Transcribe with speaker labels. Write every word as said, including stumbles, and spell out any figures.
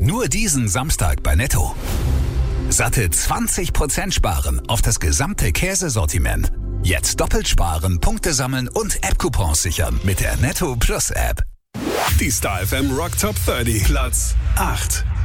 Speaker 1: Nur diesen Samstag bei Netto. Satte zwanzig Prozent sparen auf das gesamte Käsesortiment. Jetzt doppelt sparen, Punkte sammeln und App-Coupons sichern mit der Netto Plus App.
Speaker 2: Die Star F M Rock Top dreißig, Platz acht.